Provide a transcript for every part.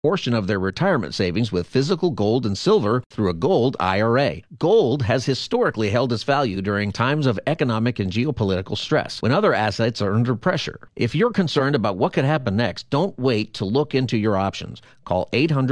portion of their retirement savings with physical gold and silver through a gold IRA. Gold has historically held its value during times of economic and geopolitical stress, when other assets are under pressure. If you're concerned about what could happen next, don't wait to look into your options. Call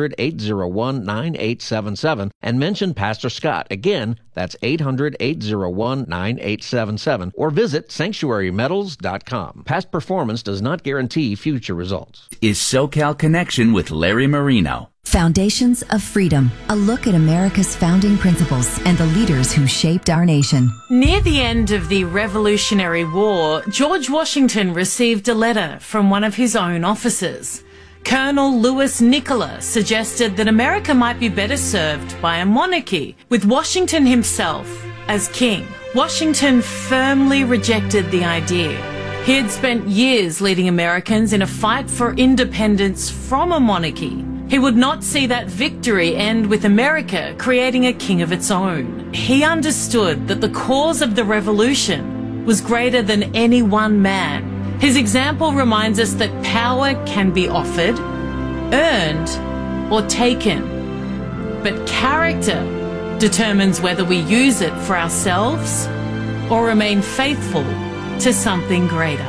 800-801-9877 and mention Pastor Scott. Again, that's 800-801-9877, or visit sanctuarymetals.com. Past performance does not guarantee future results. Is SoCal Connection with Larry Marino. Foundations of Freedom, a look at America's founding principles and the leaders who shaped our nation. Near the end of the Revolutionary War, George Washington received a letter from one of his own officers. Colonel Louis Nicola suggested that America might be better served by a monarchy, with Washington himself as king. Washington firmly rejected the idea. He had spent years leading Americans in a fight for independence from a monarchy. He would not see that victory end with America creating a king of its own. He understood that the cause of the revolution was greater than any one man. His example reminds us that power can be offered, earned, or taken. But character determines whether we use it for ourselves or remain faithful to something greater.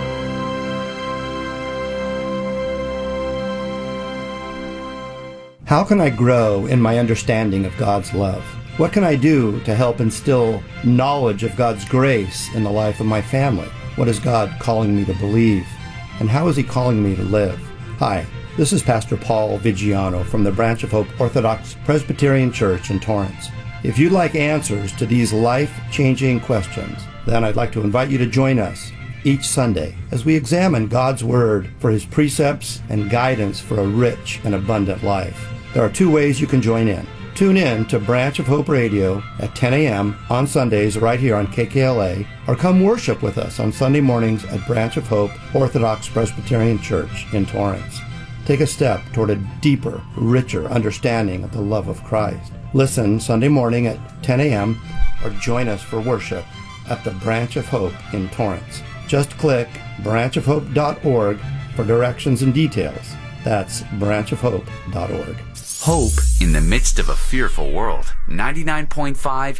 How can I grow in my understanding of God's love? What can I do to help instill knowledge of God's grace in the life of my family? What is God calling me to believe? And how is He calling me to live? Hi, this is Pastor Paul Vigiano from the Branch of Hope Orthodox Presbyterian Church in Torrance. If you'd like answers to these life-changing questions, then I'd like to invite you to join us each Sunday as we examine God's Word for His precepts and guidance for a rich and abundant life. There are two ways you can join in. Tune in to Branch of Hope Radio at 10 a.m. on Sundays right here on KKLA, or come worship with us on Sunday mornings at Branch of Hope Orthodox Presbyterian Church in Torrance. Take a step toward a deeper, richer understanding of the love of Christ. Listen Sunday morning at 10 a.m. or join us for worship at the Branch of Hope in Torrance. Just click branchofhope.org for directions and details. That's branchofhope.org. Hope in the midst of a fearful world. 99.5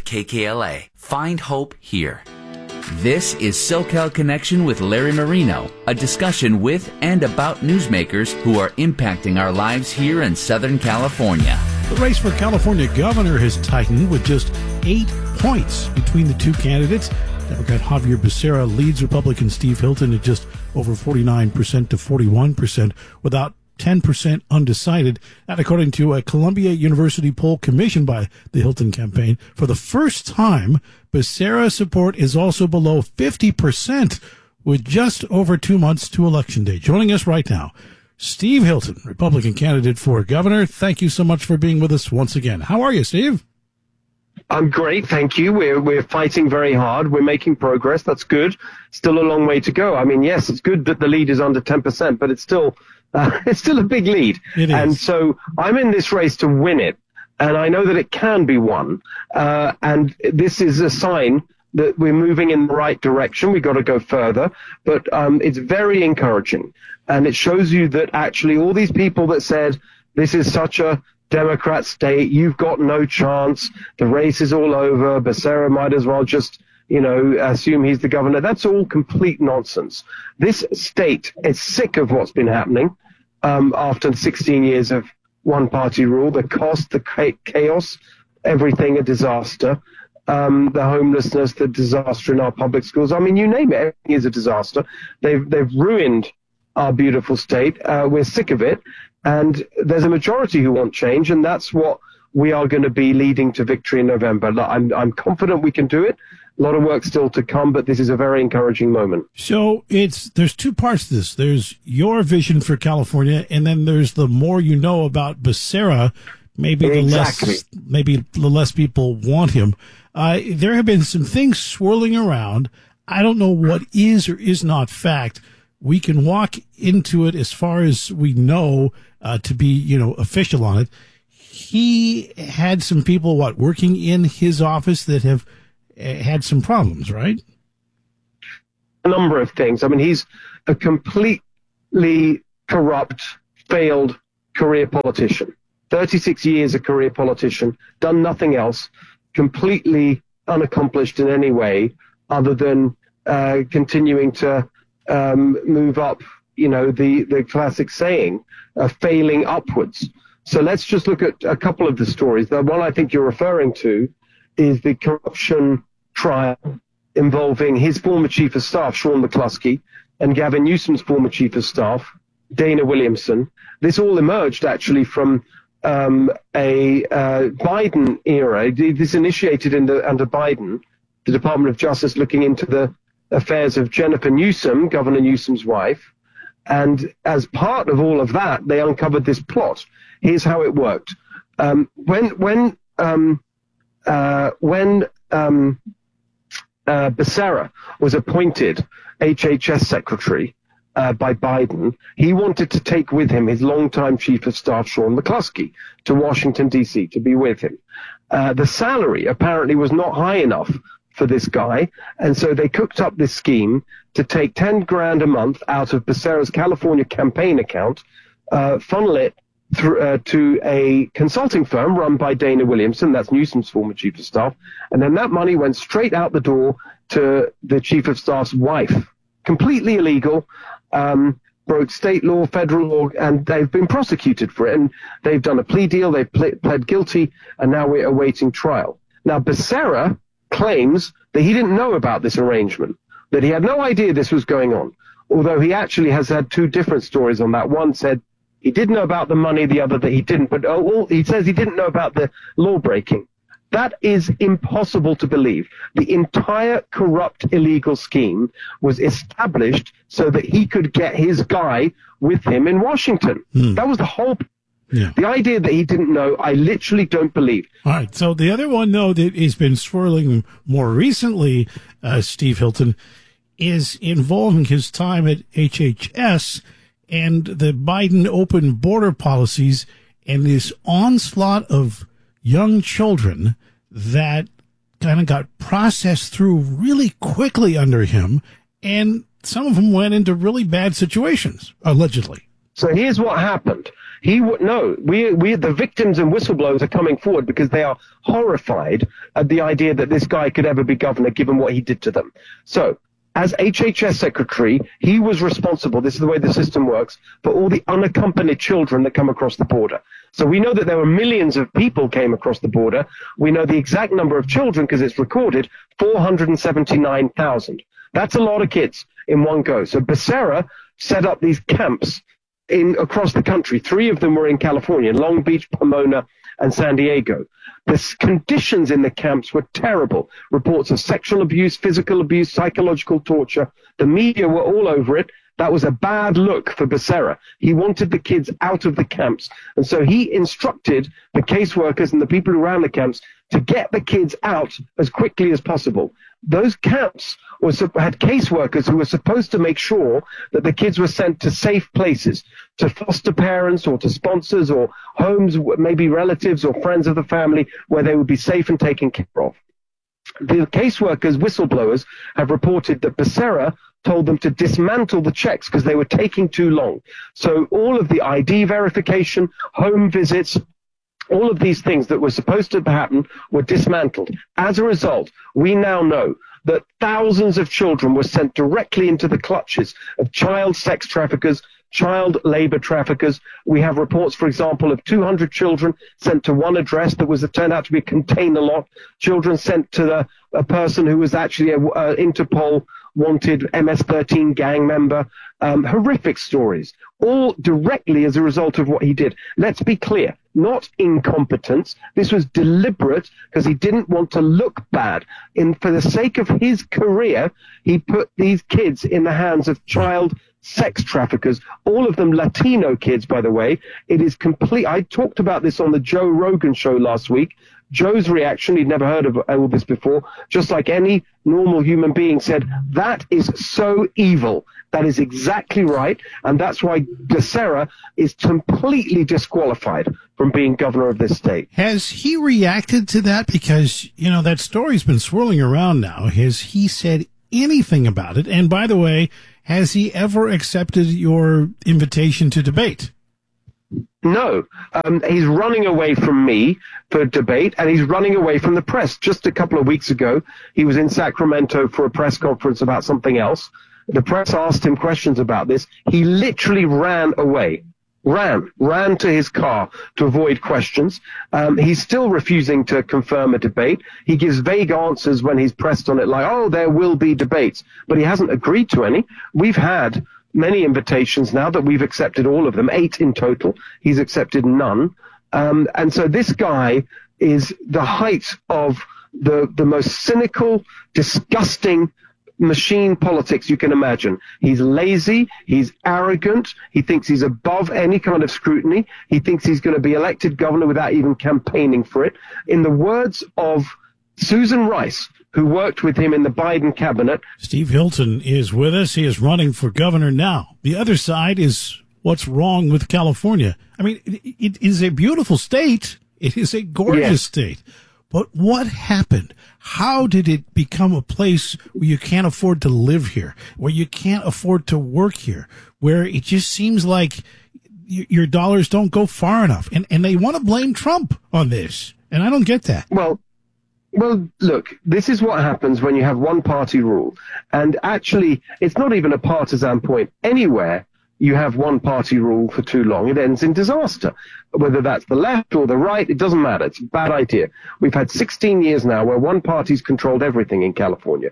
KKLA. Find hope here. This is SoCal Connection with Larry Marino, a discussion with and about newsmakers who are impacting our lives here in Southern California. The race for California governor has tightened with just 8 points between the two candidates. Democrat Javier Becerra leads Republican Steve Hilton at just over 49% to 41%, without 10% undecided. That according to a Columbia University poll commissioned by the Hilton campaign. For the first time, Becerra's support is also below 50%, with just over 2 months to Election Day. Joining us right now, Steve Hilton, Republican candidate for governor. Thank you so much for being with us once again. How are you, Steve? I'm great, thank you. We're fighting very hard. We're making progress. That's good. Still a long way to go. I mean, yes, it's good that the lead is under 10%, but it's still a big lead. It is. And so I'm in this race to win it, and I know that it can be won. And this is a sign that we're moving in the right direction. We've got to go further, but it's very encouraging. And it shows you that actually all these people that said this is such a Democrat state, you've got no chance, the race is all over, Becerra might as well just, assume he's the governor. That's all complete nonsense. This state is sick of what's been happening after 16 years of one-party rule, the cost, the chaos, everything a disaster, the homelessness, the disaster in our public schools. I mean, you name it, everything is a disaster. They've ruined our beautiful state. We're sick of it. And there's a majority who want change, and that's what we are going to be leading to victory in November. I'm confident we can do it. A lot of work still to come, but this is a very encouraging moment. So there's two parts to this. There's your vision for California, and then there's the more you know about Becerra. Maybe the less people want him. There have been some things swirling around. I don't know what is or is not fact. We can walk into it as far as we know to be, official on it. He had some people, working in his office that have had some problems, right? A number of things. I mean, he's a completely corrupt, failed career politician. 36 years a career politician, done nothing else, completely unaccomplished in any way other than continuing to move up, the classic saying, failing upwards. So let's just look at a couple of the stories. The one I think you're referring to is the corruption trial involving his former chief of staff, Sean McCluskey, and Gavin Newsom's former chief of staff, Dana Williamson. This all emerged actually from a Biden era. This initiated under Biden, the Department of Justice looking into the affairs of Jennifer Newsom, Governor Newsom's wife. And as part of all of that, they uncovered this plot. Here's how it worked. When Becerra was appointed HHS secretary by Biden, he wanted to take with him his longtime chief of staff, Sean McCluskey, to Washington, D.C. to be with him. The salary apparently was not high enough for this guy, and so they cooked up this scheme to take $10,000 a month out of Becerra's California campaign account, funnel it through, to a consulting firm run by Dana Williamson, that's Newsom's former chief of staff, and then that money went straight out the door to the chief of staff's wife. Completely illegal, broke state law, federal law, and they've been prosecuted for it, and they've done a plea deal, they've pled guilty, and now we're awaiting trial. Now, Becerra claims that he didn't know about this arrangement, that he had no idea this was going on, although he actually has had two different stories on that. One said he did know about the money, the other that he didn't, but he says he didn't know about the law breaking. That is impossible to believe. The entire corrupt, illegal scheme was established so that he could get his guy with him in Washington. That was the whole. Yeah. The idea that he didn't know, I literally don't believe. All right. So the other one, though, that has been swirling more recently, Steve Hilton, is involving his time at HHS and the Biden open border policies and this onslaught of young children that kind of got processed through really quickly under him, and some of them went into really bad situations, allegedly. So here's what happened. We the victims and whistleblowers are coming forward because they are horrified at the idea that this guy could ever be governor given what he did to them. So as HHS secretary, he was responsible, this is the way the system works, for all the unaccompanied children that come across the border. So we know that there were millions of people came across the border. We know the exact number of children because it's recorded, 479,000. That's a lot of kids in one go. So Becerra set up these camps across the country. 3 of them were in California, Long Beach, Pomona, and San Diego. The conditions in the camps were terrible. Reports of sexual abuse, physical abuse, psychological torture. The media were all over it. That was a bad look for Becerra. He wanted the kids out of the camps. And so he instructed the caseworkers and the people who ran the camps to get the kids out as quickly as possible. Those camps had caseworkers who were supposed to make sure that the kids were sent to safe places, to foster parents or to sponsors or homes, maybe relatives or friends of the family, where they would be safe and taken care of. The caseworkers, whistleblowers, have reported that Becerra told them to dismantle the checks because they were taking too long. So all of the ID verification, home visits, all of these things that were supposed to happen were dismantled. As a result, we now know that thousands of children were sent directly into the clutches of child sex traffickers, child labor traffickers. We have reports, for example, of 200 children sent to one address that turned out to be a container lot, children sent to a person who was actually an Interpol wanted MS-13 gang member, horrific stories, all directly as a result of what he did. Let's be clear, not incompetence. This was deliberate because he didn't want to look bad. For the sake of his career, he put these kids in the hands of child sex traffickers, all of them Latino kids, by the way. It is complete. I talked about this on the Joe Rogan show last week. Joe's reaction, he'd never heard of all this before, just like any normal human being, said, that is so evil. That is exactly right. And that's why Becerra is completely disqualified from being governor of this state. Has he reacted to that? Because, that story's been swirling around now. Has he said anything about it? And by the way, has he ever accepted your invitation to debate? No, he's running away from me for debate, and he's running away from the press. Just a couple of weeks ago, he was in Sacramento for a press conference about something else. The press asked him questions about this. He literally ran away. Ran to his car to avoid questions. He's still refusing to confirm a debate. He gives vague answers when he's pressed on it, like, oh, there will be debates, but he hasn't agreed to any. We've had many invitations now that we've accepted all of them, 8 in total. He's accepted none. And so this guy is the height of the most cynical, disgusting machine politics you can imagine. He's lazy. He's arrogant. He thinks he's above any kind of scrutiny. He thinks he's going to be elected governor without even campaigning for it. In the words of Susan Rice, who worked with him in the Biden cabinet. Steve Hilton is with us. He is running for governor now. The other side is what's wrong with California. I mean, it is a beautiful state. It is a gorgeous state. But what happened? How did it become a place where you can't afford to live here, where you can't afford to work here, where it just seems like your dollars don't go far enough? And they want to blame Trump on this. And I don't get that. Well, look, this is what happens when you have one party rule. And actually, it's not even a partisan point anywhere. You have one party rule for too long, it ends in disaster. Whether that's the left or the right, it doesn't matter. It's a bad idea. We've had 16 years now where one party's controlled everything in California.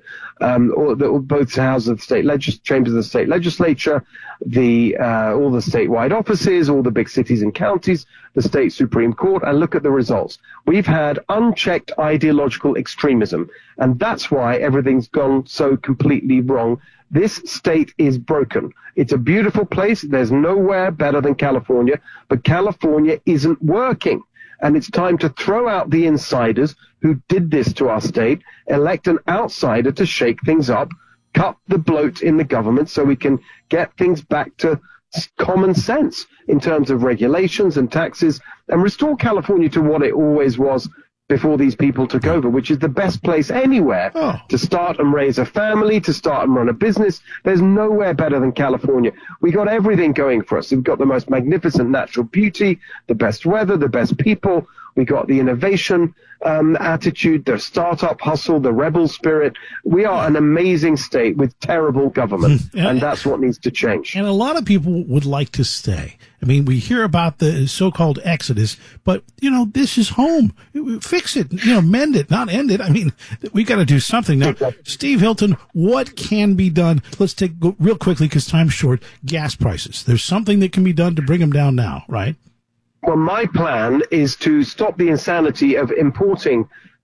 Both houses of the state chambers of the state legislature, all the statewide offices, all the big cities and counties, the state Supreme Court, and look at the results. We've had unchecked ideological extremism, and that's why everything's gone so completely wrong. This state is broken. It's a beautiful place. There's nowhere better than California, but California isn't working. And it's time to throw out the insiders who did this to our state, elect an outsider to shake things up, cut the bloat in the government so we can get things back to common sense in terms of regulations and taxes, and restore California to what it always was before these people took over, which is the best place anywhere to start and raise a family, to start and run a business. There's nowhere better than California. We got everything going for us. We've got the most magnificent natural beauty, the best weather, the best people. We got the innovation attitude, the startup hustle, the rebel spirit. We are an amazing state with terrible government, and that's what needs to change. And a lot of people would like to stay. I mean, we hear about the so-called exodus, but, this is home. Fix it, mend it, not end it. I mean, we got to do something. Now, Steve Hilton, what can be done? Let's go real quickly because time's short. Gas prices. There's something that can be done to bring them down now, right? Well, my plan is to stop the insanity of importing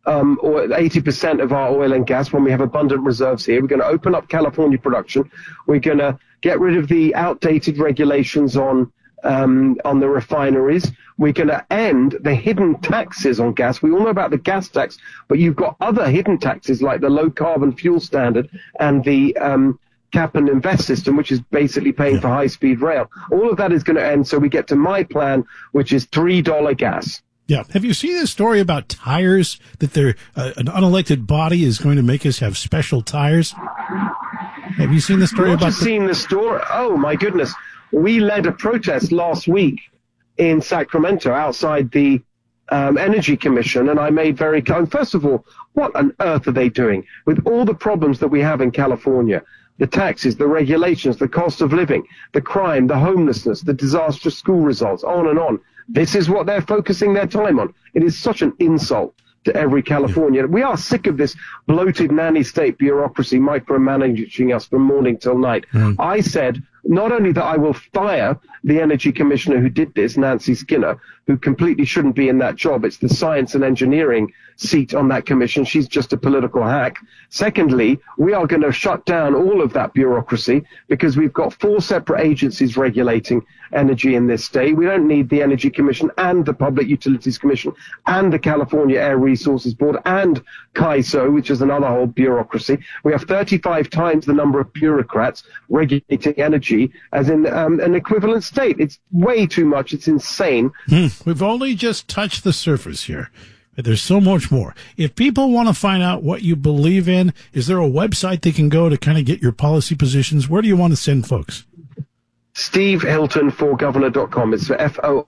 80% of our oil and gas when we have abundant reserves here. We're going to open up California production. We're going to get rid of the outdated regulations on the refineries. We're going to end the hidden taxes on gas. We all know about the gas tax, but you've got other hidden taxes like the low carbon fuel standard and the cap and invest system, which is basically paying for high-speed rail. All of that is going to end, so we get to my plan, which is $3 gas. Yeah. Have you seen this story about tires, that they're an unelected body is going to make us have special tires? Have you seen the story about seen the story? Oh, my goodness. We led a protest last week in Sacramento outside the Energy Commission, and I made very clear, first of all, what on earth are they doing with all the problems that we have in California? The taxes, the regulations, the cost of living, the crime, the homelessness, the disastrous school results, on and on. This is what they're focusing their time on. It is such an insult to every Californian. We are sick of this bloated nanny state bureaucracy micromanaging us from morning till night. I said not only that I will fire the energy commissioner who did this, Nancy Skinner, who completely shouldn't be in that job. It's the science and engineering seat on that commission. She's just a political hack. Secondly, we are going to shut down all of that bureaucracy because we've got 4 separate agencies regulating energy in this state. We don't need the Energy Commission and the Public Utilities Commission and the California Air Resources Board and CAISO, which is another whole bureaucracy. We have 35 times the number of bureaucrats regulating energy as in an equivalent state. It's way too much. It's insane. We've only just touched the surface here. But there's so much more. If people want to find out what you believe in, is there a website they can go to kind of get your policy positions? Where do you want to send folks? SteveHiltonforGovernor.com. It's for FOR,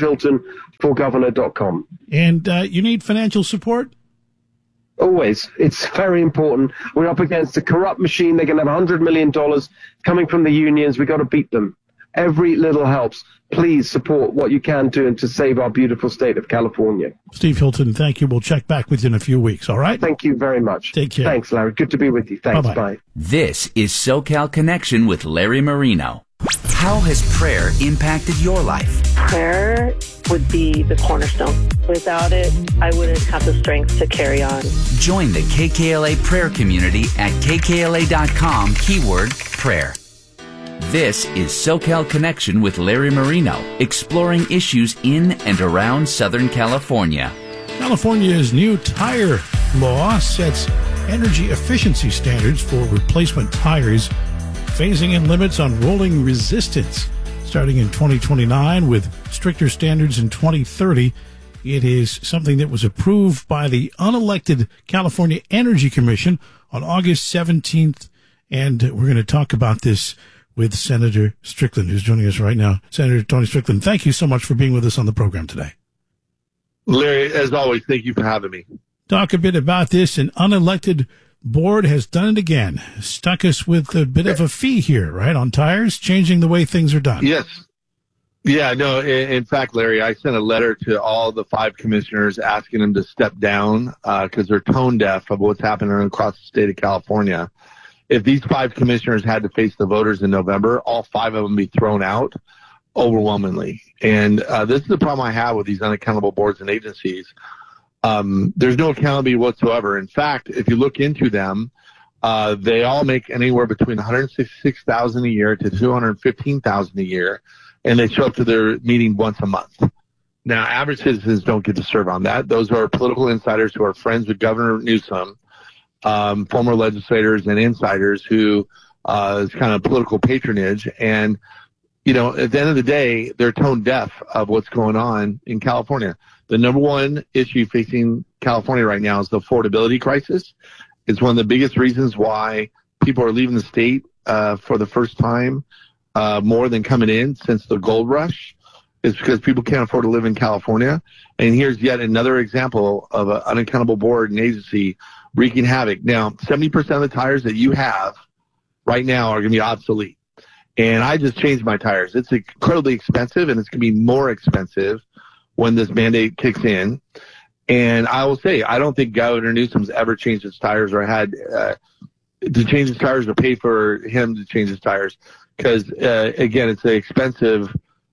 SteveHiltonforGovernor.com. And you need financial support? Always. It's very important. We're up against a corrupt machine. They're going to have $100 million coming from the unions. We've got to beat them. Every little helps. Please support what you can do to save our beautiful state of California. Steve Hilton, thank you. We'll check back with you in a few weeks, all right? Thank you very much. Take care. Thanks, Larry. Good to be with you. Thanks. Bye-bye. Bye. This is SoCal Connection with Larry Marino. How has prayer impacted your life? Prayer would be the cornerstone. Without it, I wouldn't have the strength to carry on. Join the KKLA prayer community at kkla.com, keyword prayer. This is SoCal Connection with Larry Marino, exploring issues in and around Southern California. California's new tire law sets energy efficiency standards for replacement tires, phasing in limits on rolling resistance starting in 2029 with stricter standards in 2030. It is something that was approved by the unelected California Energy Commission on August 17th, and we're going to talk about this with Senator Strickland, who's joining us right now. Senator Tony Strickland, thank you so much for being with us on the program today. Larry, as always, thank you for having me. Talk a bit about this. An unelected board has done it again. Stuck us with a bit of a fee here, right, on tires, changing the way things are done. Yes. Yeah, no, in fact, Larry, I sent a letter to all the 5 commissioners asking them to step down because they're tone deaf of what's happening across the state of California. If these 5 commissioners had to face the voters in November, all 5 of them be thrown out overwhelmingly. And this is the problem I have with these unaccountable boards and agencies. There's no accountability whatsoever. In fact, if you look into them, they all make anywhere between $166,000 a year to $215,000 a year, and they show up to their meeting once a month. Now, average citizens don't get to serve on that. Those are political insiders who are friends with Governor Newsom, former legislators and insiders who is kind of political patronage. And, you know, at the end of the day, they're tone deaf of what's going on in California. The number one issue facing California right now is the affordability crisis. It's one of the biggest reasons why people are leaving the state for the first time more than coming in since the gold rush. It's because people can't afford to live in California. And here's yet another example of an unaccountable board and agency wreaking havoc. Now, 70% of the tires that you have right now are going to be obsolete. And I just changed my tires. It's incredibly expensive, and it's going to be more expensive when this mandate kicks in. And I will say, I don't think Governor Newsom's ever changed his tires or had to change his tires or pay for him to change his tires. Because, again, it's an expensive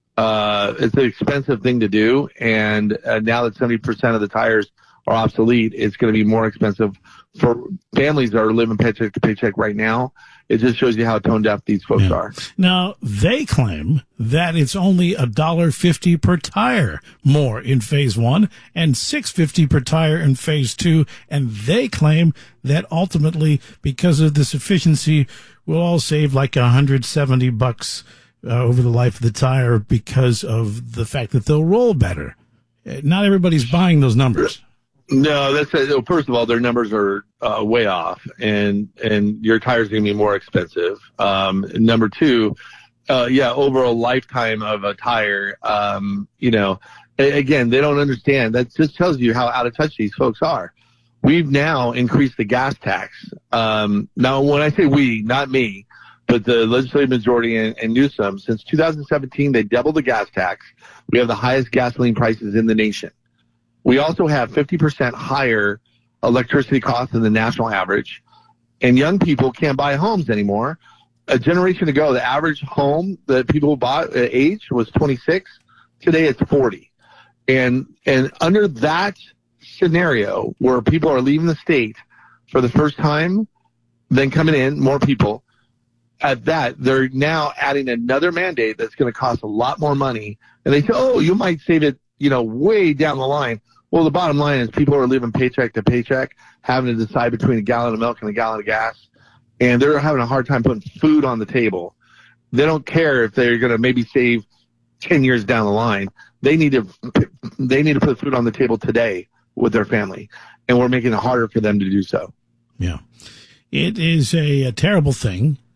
thing to do. And now that 70% of the tires are obsolete, it's going to be more expensive for families that are living paycheck to paycheck right now. It just shows you how tone deaf these folks are. Now, they claim that it's only $1.50 per tire more in phase 1 and $6.50 per tire in phase 2. And they claim that ultimately, because of this efficiency, we'll all save like $170 over the life of the tire because of the fact that they'll roll better. Not everybody's buying those numbers. No, first of all, their numbers are way off, and your tires are going to be more expensive. Number two, over a lifetime of a tire, again, they don't understand. That just tells you how out of touch these folks are. We've now increased the gas tax. Now, when I say we, not me, but the legislative majority and Newsom, since 2017, they doubled the gas tax. We have the highest gasoline prices in the nation. We also have 50% higher electricity costs than the national average, and young people can't buy homes anymore. A generation ago, the average home that people bought at age was 26. Today, it's 40. And under that scenario, where people are leaving the state for the first time, then coming in, more people, at that, they're now adding another mandate that's going to cost a lot more money. And they say, oh, you might save it, way down the line. Well, the bottom line is people are living paycheck to paycheck, having to decide between a gallon of milk and a gallon of gas, and they're having a hard time putting food on the table. They don't care if they're going to maybe save 10 years down the line. They need to put food on the table today with their family, and we're making it harder for them to do so. Yeah. It is a terrible thing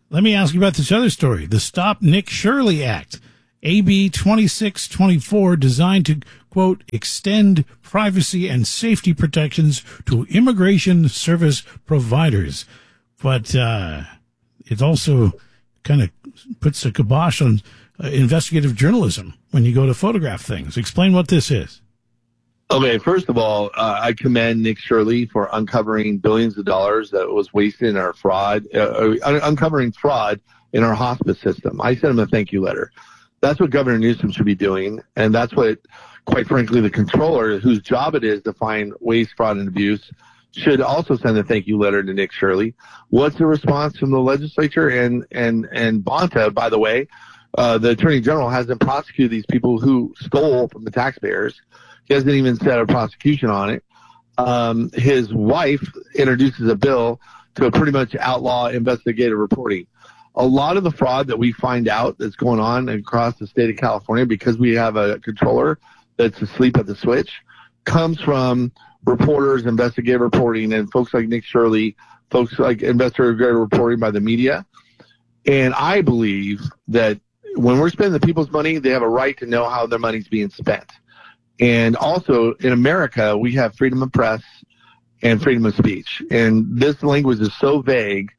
let me ask you about this other story, the Stop Nick Shirley Act, AB 2624, designed to, quote, extend privacy and safety protections to immigration service providers. But it also kind of puts a kibosh on investigative journalism when you go to photograph things. Explain what this is. Okay, first of all, I commend Nick Shirley for uncovering billions of dollars that was wasted in our fraud, uncovering fraud in our hospice system. I sent him a thank you letter. That's what Governor Newsom should be doing, and that's what, quite frankly, the controller, whose job it is to find waste, fraud, and abuse, should also send a thank you letter to Nick Shirley. What's the response from the legislature and Bonta, by the way? The Attorney General hasn't prosecuted these people who stole from the taxpayers. He hasn't even set a prosecution on it. His wife introduces a bill to pretty much outlaw investigative reporting. A lot of the fraud that we find out that's going on across the state of California, because we have a controller that's asleep at the switch, comes from reporters, investigative reporting, and folks like Nick Shirley, folks like investigative reporting by the media. And I believe that when we're spending the people's money, they have a right to know how their money's being spent. And also, in America, we have freedom of press and freedom of speech. And this language is so vague,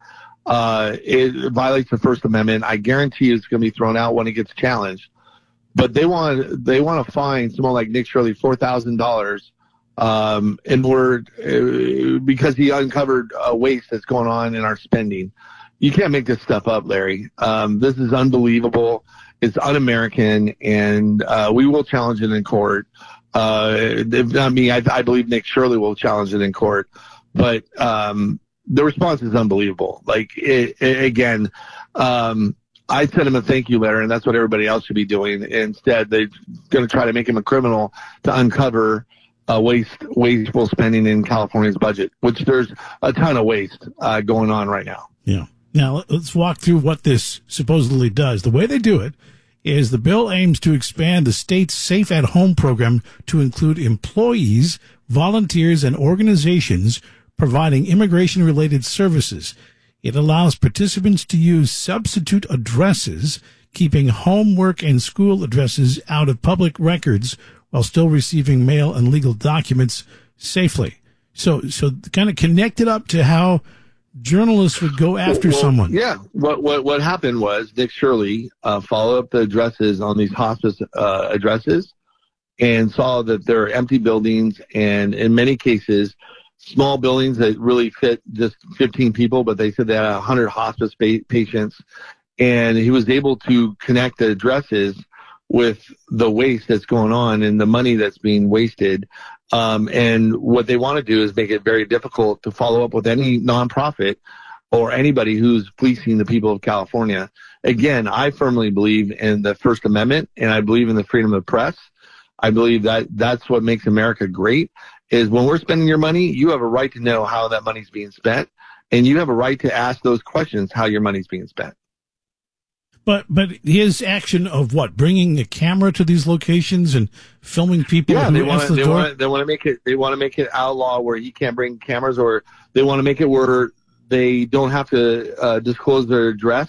it violates the First Amendment. I guarantee it's going to be thrown out when it gets challenged. But they want to fine someone like Nick Shirley $4,000 in order because he uncovered a waste that's going on in our spending. You can't make this stuff up, Larry. This is unbelievable. It's un-American, and we will challenge it in court. If not me, I believe Nick Shirley will challenge it in court. But the response is unbelievable. Like, again, I sent him a thank you letter, and that's what everybody else should be doing. Instead, they're going to try to make him a criminal to uncover wasteful spending in California's budget, which there's a ton of waste going on right now. Yeah. Now, let's walk through what this supposedly does. The way they do it is the bill aims to expand the state's Safe at Home program to include employees, volunteers, and organizations providing immigration-related services. It allows participants to use substitute addresses, keeping home, work, and school addresses out of public records while still receiving mail and legal documents safely. So kind of connect it up to how journalists would go after someone. Yeah. What happened was Nick Shirley followed up the addresses on these hospice addresses and saw that there are empty buildings, and in many cases, small buildings that really fit just 15 people, but they said they had 100 hospice patients. And he was able to connect the addresses with the waste that's going on and the money that's being wasted. And what they want to do is make it very difficult to follow up with any nonprofit or anybody who's fleecing the people of California. Again, I firmly believe in the First Amendment, and I believe in the freedom of press. I believe that that's what makes America great, is when we're spending your money, you have a right to know how that money's being spent, and you have a right to ask those questions, how your money's being spent. But his action of what, bringing a camera to these locations and filming people? Yeah, they want to make it outlaw where he can't bring cameras, or they want to make it where they don't have to disclose their address.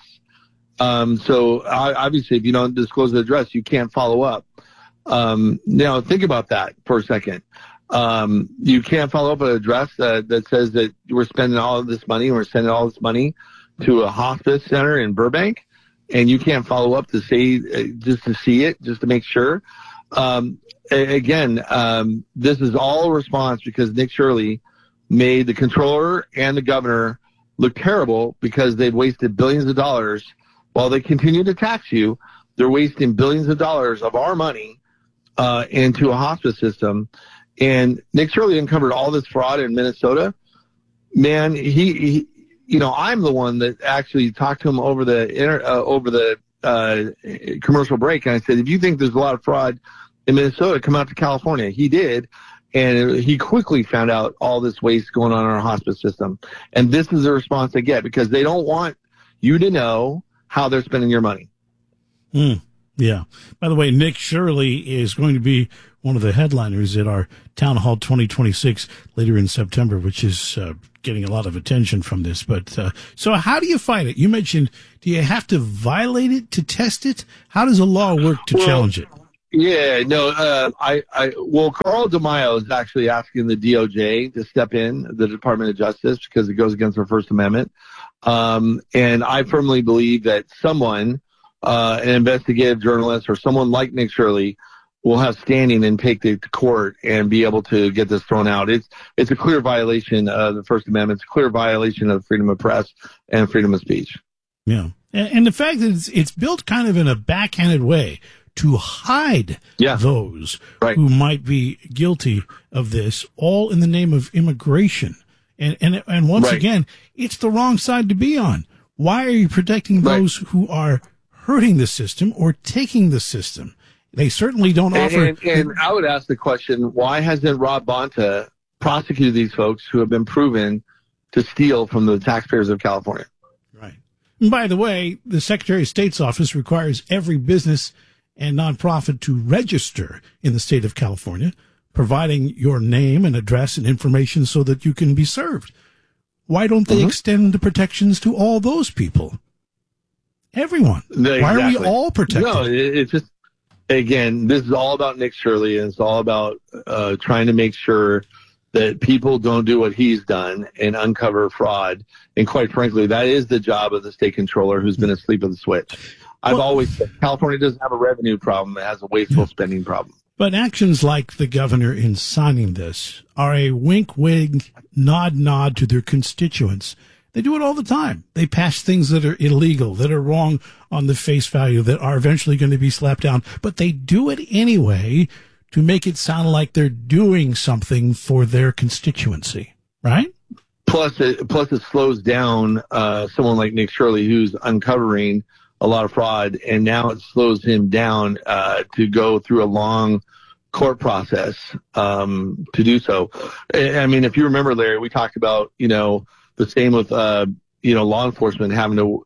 So obviously, if you don't disclose the address, you can't follow up. Now think about that for a second. You can't follow up an address that says that we're spending all of this money, and we're sending all this money to a hospice center in Burbank. And you can't follow up to say, just to see it, just to make sure. Again, this is all a response because Nick Shirley made the controller and the governor look terrible because they've wasted billions of dollars. While they continue to tax you, they're wasting billions of dollars of our money into a hospice system. And Nick Shirley uncovered all this fraud in Minnesota. Man, he I'm the one that actually talked to him over the commercial break, and I said, if you think there's a lot of fraud in Minnesota, come out to California. He did, and he quickly found out all this waste going on in our hospice system. And this is the response they get because they don't want you to know how they're spending your money. Yeah. By the way, Nick Shirley is going to be one of the headliners at our Town Hall 2026 later in September, which is getting a lot of attention from this. But so how do you fight it? You mentioned, do you have to violate it to test it? How does the law work to challenge it? Yeah, no, Carl DeMaio is actually asking the DOJ to step in, the Department of Justice, because it goes against our First Amendment. And I firmly believe that someone, an investigative journalist or someone like Nick Shirley, will have standing and take it to court and be able to get this thrown out. It's a clear violation of the First Amendment. It's a clear violation of freedom of press and freedom of speech. Yeah. And the fact that it's built kind of in a backhanded way to hide those who might be guilty of this, all in the name of immigration. And once again, it's the wrong side to be on. Why are you protecting those who are hurting the system or taking the system? They certainly don't offer. And I would ask the question, why hasn't Rob Bonta prosecuted these folks who have been proven to steal from the taxpayers of California? Right. And by the way, the Secretary of State's office requires every business and nonprofit to register in the state of California, providing your name and address and information so that you can be served. Why don't they extend the protections to all those people? Everyone. Exactly. Why are we all protected? No, it's just, again, this is all about Nick Shirley, and it's all about trying to make sure that people don't do what he's done and uncover fraud. And quite frankly, that is the job of the state controller who's been asleep at the switch. I've always said California doesn't have a revenue problem. It has a wasteful spending problem. But actions like the governor in signing this are a wink, wink, nod to their constituents. They do it all the time. They pass things that are illegal, that are wrong on the face value, that are eventually going to be slapped down. But they do it anyway to make it sound like they're doing something for their constituency, right? Plus it slows down someone like Nick Shirley, who's uncovering a lot of fraud, and now it slows him down to go through a long court process to do so. I mean, if you remember, Larry, we talked about, the same with, law enforcement having to,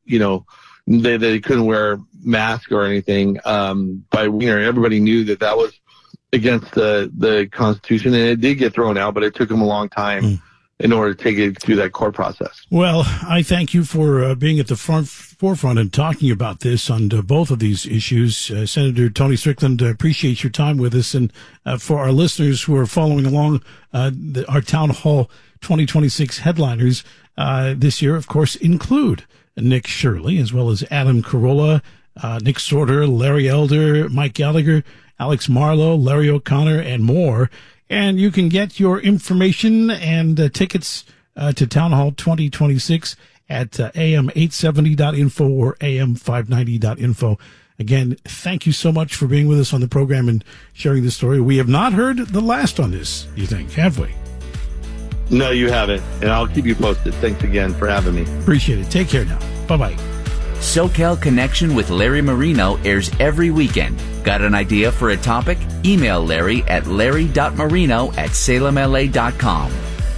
they couldn't wear masks or anything. By everybody knew that was against the Constitution, and it did get thrown out, but it took them a long time in order to take it through that court process. Well, I thank you for being at the forefront and talking about this on both of these issues. Senator Tony Strickland, appreciate your time with us. And for our listeners who are following along, our Town Hall 2026 headliners this year, of course, include Nick Shirley, as well as Adam Carolla, Nick Sorter, Larry Elder, Mike Gallagher, Alex Marlowe, Larry O'Connor, and more. And you can get your information and tickets to Town Hall 2026 at am870.info or am590.info. Again, thank you so much for being with us on the program and sharing this story. We have not heard the last on this, you think, have we? No, you haven't. And I'll keep you posted. Thanks again for having me. Appreciate it. Take care now. Bye-bye. SoCal Connection with Larry Marino airs every weekend. Got an idea for a topic? Email Larry at larry.marino@salemla.com.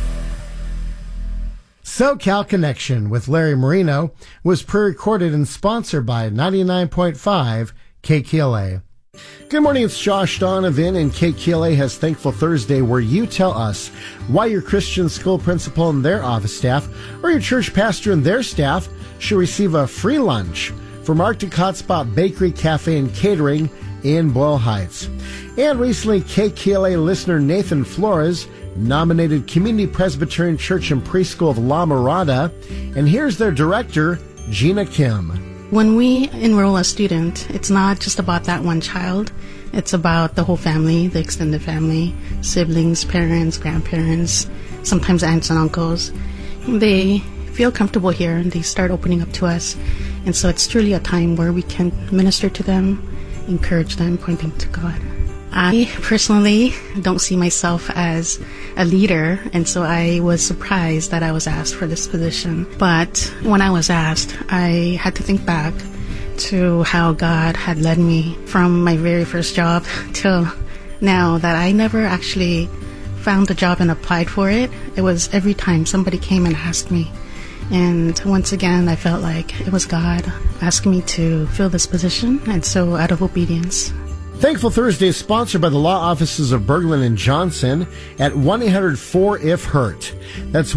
SoCal Connection with Larry Marino was pre-recorded and sponsored by 99.5 KKLA. Good morning, it's Josh Donovan, and KKLA has Thankful Thursday, where you tell us why your Christian school principal and their office staff, or your church pastor and their staff, should receive a free lunch from Arctic Hotspot Bakery, Cafe, and Catering in Boyle Heights. And recently, KKLA listener Nathan Flores nominated Community Presbyterian Church and Preschool of La Mirada, and here's their director, Gina Kim. When we enroll a student, it's not just about that one child. It's about the whole family, the extended family, siblings, parents, grandparents, sometimes aunts and uncles. They feel comfortable here and they start opening up to us. And so it's truly a time where we can minister to them, encourage them, point them to God. I personally don't see myself as a leader, and so I was surprised that I was asked for this position. But when I was asked, I had to think back to how God had led me from my very first job till now, that I never actually found a job and applied for it. It was every time somebody came and asked me. And once again, I felt like it was God asking me to fill this position, and so out of obedience. Thankful Thursday is sponsored by the law offices of Berglund and Johnson at 1-800-4-IF-HURT. That's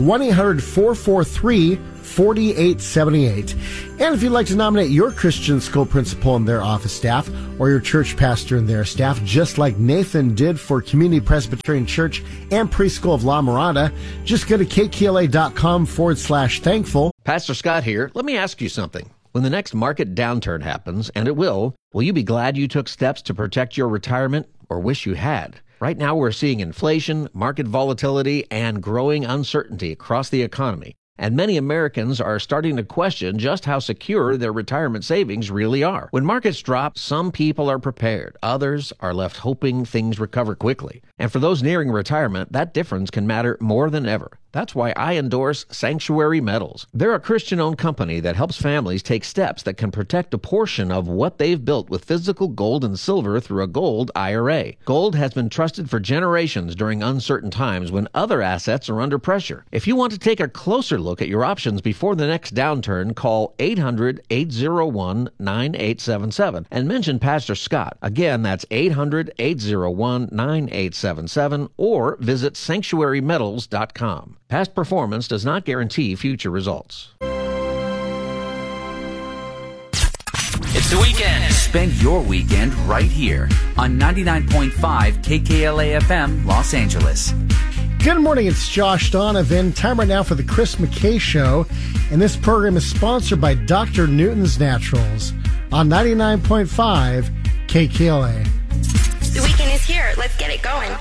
1-800-443-4878. And if you'd like to nominate your Christian school principal and their office staff, or your church pastor and their staff, just like Nathan did for Community Presbyterian Church and Preschool of La Mirada, just go to kkla.com/thankful. Pastor Scott here. Let me ask you something. When the next market downturn happens, and it will you be glad you took steps to protect your retirement, or wish you had? Right now we're seeing inflation, market volatility, and growing uncertainty across the economy. And many Americans are starting to question just how secure their retirement savings really are. When markets drop, some people are prepared. Others are left hoping things recover quickly. And for those nearing retirement, that difference can matter more than ever. That's why I endorse Sanctuary Metals. They're a Christian-owned company that helps families take steps that can protect a portion of what they've built with physical gold and silver through a gold IRA. Gold has been trusted for generations during uncertain times when other assets are under pressure. If you want to take a closer look at your options before the next downturn, call 800-801-9877 and mention Pastor Scott. Again, that's 800-801-9877 or visit sanctuarymetals.com. Past performance does not guarantee future results. It's the weekend. Spend your weekend right here on 99.5 KKLA FM, Los Angeles. Good morning, it's Josh Donovan. Time right now for the Chris McKay Show, and this program is sponsored by Dr. Newton's Naturals on 99.5 KKLA. The weekend is here. Let's get it going.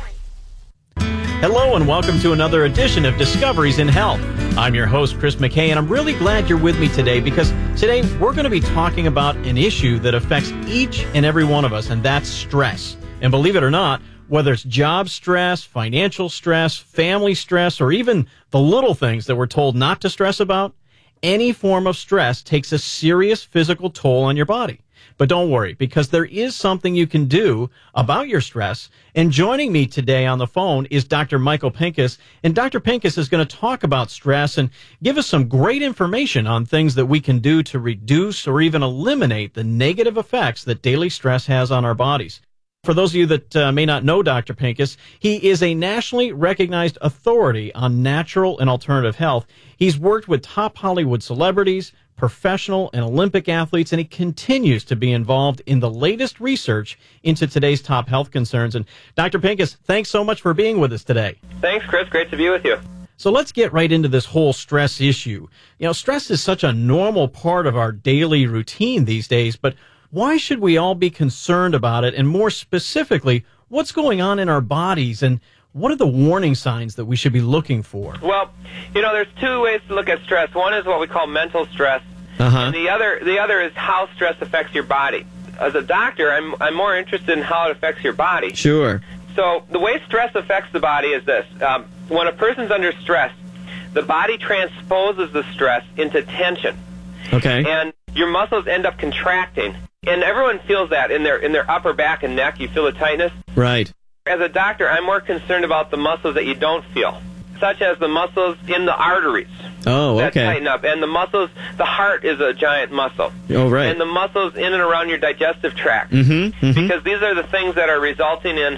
Hello and welcome to another edition of Discoveries in Health. I'm your host, Chris McKay, and I'm really glad you're with me today because today we're going to be talking about an issue that affects each and every one of us, and that's stress. And believe it or not, whether it's job stress, financial stress, family stress, or even the little things that we're told not to stress about, any form of stress takes a serious physical toll on your body. But don't worry, because there is something you can do about your stress. And joining me today on the phone is Dr. Michael Pincus. And Dr. Pincus is going to talk about stress and give us some great information on things that we can do to reduce or even eliminate the negative effects that daily stress has on our bodies. For those of you that may not know Dr. Pincus, he is a nationally recognized authority on natural and alternative health. He's worked with top Hollywood celebrities, professional and Olympic athletes, and he continues to be involved in the latest research into today's top health concerns. And Dr. Pincus, thanks so much for being with us today. Thanks, Chris. Great to be with you. So let's get right into this whole stress issue. You know, stress is such a normal part of our daily routine these days, but why should we all be concerned about it? And more specifically, what's going on in our bodies and what are the warning signs that we should be looking for? Well, you know, there's two ways to look at stress. One is what we call mental stress, and the other is how stress affects your body. As a doctor, I'm more interested in how it affects your body. Sure. So the way stress affects the body is this. When a person's under stress, the body transposes the stress into tension. Okay. And your muscles end up contracting. And everyone feels that in their upper back and neck. You feel the tightness. Right. As a doctor, I'm more concerned about the muscles that you don't feel, such as the muscles in the arteries. Oh, okay. That tighten up. And the muscles, the heart is a giant muscle. Oh, right. And the muscles in and around your digestive tract. Mm-hmm. Because these are the things that are resulting in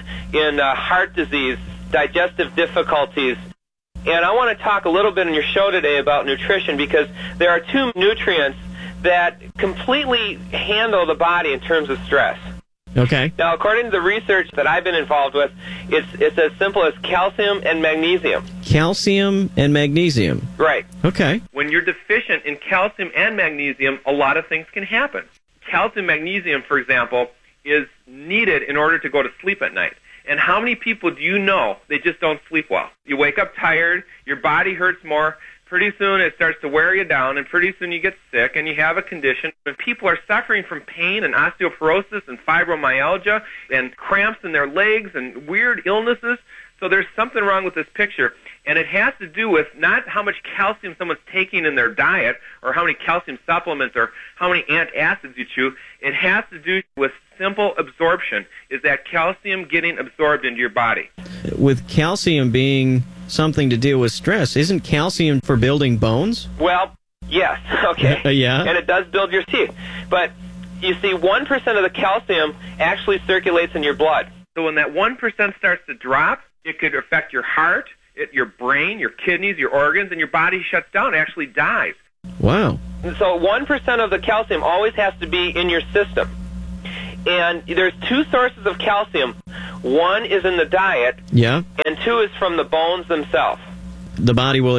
heart disease, digestive difficulties. And I want to talk a little bit in your show today about nutrition because there are two nutrients that completely handle the body in terms of stress. Okay. Now, according to the research that I've been involved with, it's as simple as calcium and magnesium. Calcium and magnesium. Right. Okay. When you're deficient in calcium and magnesium, a lot of things can happen. Calcium, magnesium, for example, is needed in order to go to sleep at night. And how many people do you know they just don't sleep well? You wake up tired, your body hurts more, pretty soon it starts to wear you down, and pretty soon you get sick and you have a condition. And people are suffering from pain and osteoporosis and fibromyalgia and cramps in their legs and weird illnesses. So there's something wrong with this picture. And it has to do with not how much calcium someone's taking in their diet or how many calcium supplements or how many antacids you chew. It has to do with simple absorption. Is that calcium getting absorbed into your body? With calcium being something to deal with stress, isn't calcium for building bones? Well, yes. Okay. Yeah. And it does build your teeth. But you see 1% of the calcium actually circulates in your blood. So when that 1% starts to drop, it could affect your heart, your brain, your kidneys, your organs, and your body shuts down, actually dies. Wow. And so 1% of the calcium always has to be in your system. And there's two sources of calcium. One is in the diet, yeah, and two is from the bones themselves. The body will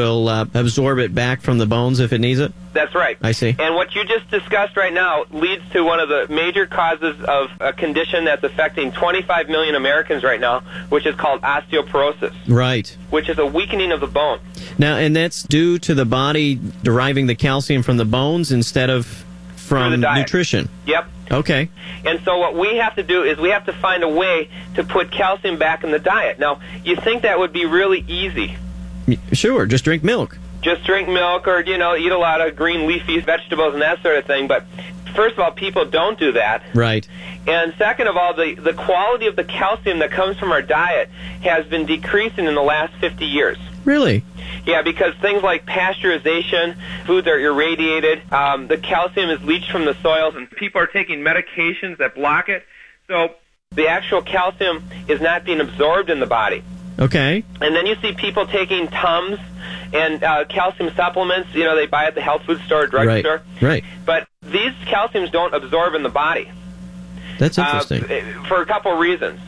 absorb it back from the bones if it needs it? That's right. I see. And what you just discussed right now leads to one of the major causes of a condition that's affecting 25 million Americans right now, which is called osteoporosis. Right. Which is a weakening of the bone. Now, and that's due to the body deriving the calcium from the bones instead of from nutrition? Yep. Okay. And so what we have to do is we have to find a way to put calcium back in the diet. Now, you think that would be really easy. Sure, just drink milk. Just drink milk or, eat a lot of green leafy vegetables and that sort of thing. But first of all, people don't do that. Right. And second of all, the quality of the calcium that comes from our diet has been decreasing in the last 50 years. Really? Yeah, because things like pasteurization, foods are irradiated, the calcium is leached from the soils, and people are taking medications that block it. So the actual calcium is not being absorbed in the body. Okay. And then you see people taking Tums and calcium supplements, they buy at the health food store or drugstore. Right. But these calciums don't absorb in the body. That's interesting. For a couple of reasons.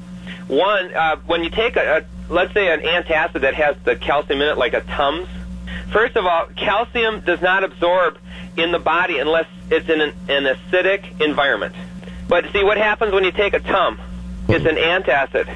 One, when you take let's say an antacid that has the calcium in it, like a Tums, first of all, calcium does not absorb in the body unless it's in an acidic environment. But see, what happens when you take a Tum? It's an antacid.